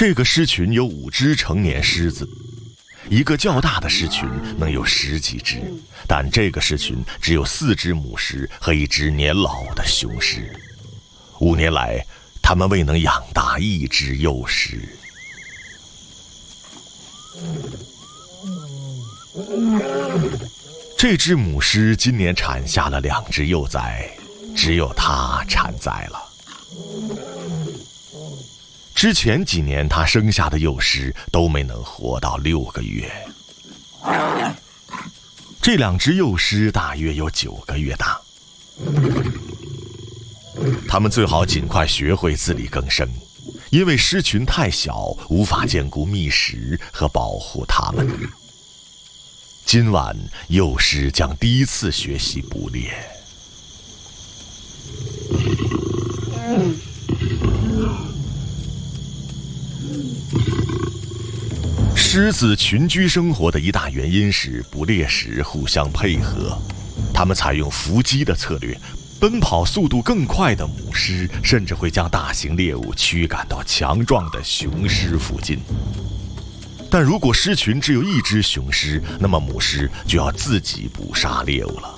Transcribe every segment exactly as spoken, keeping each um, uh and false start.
这个狮群有五只成年狮子，一个较大的狮群能有十几只，但这个狮群只有四只母狮和一只年老的雄狮。五年来，他们未能养大一只幼狮。这只母狮今年产下了两只幼崽，只有它产崽了。之前几年它生下的幼狮都没能活到六个月。这两只幼狮大约有九个月大。它们最好尽快学会自力更生，因为狮群太小，无法兼顾觅食和保护它们。今晚，幼狮将第一次学习捕猎。狮子群居生活的一大原因是捕猎时互相配合，它们采用伏击的策略，奔跑速度更快的母狮甚至会将大型猎物驱赶到强壮的雄狮附近。但如果狮群只有一只雄狮，那么母狮就要自己捕杀猎物了。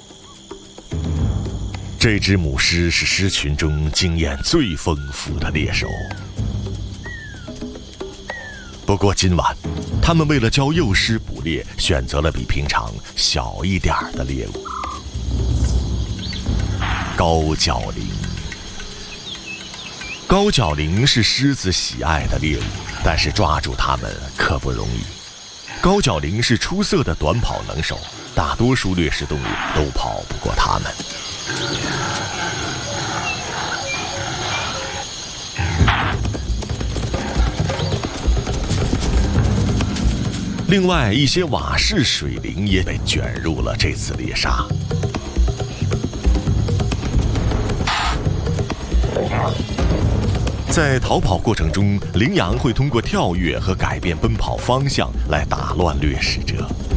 这只母狮是狮群中经验最丰富的猎手。不过今晚，他们为了教幼狮捕猎，选择了比平常小一点的猎物——高角羚。高角羚是狮子喜爱的猎物，但是抓住它们可不容易。高角羚是出色的短跑能手，大多数掠食动物都跑不过它们。另外，一些瓦氏水羚也被卷入了这次猎杀。在逃跑过程中，羚羊会通过跳跃和改变奔跑方向来打乱掠食者。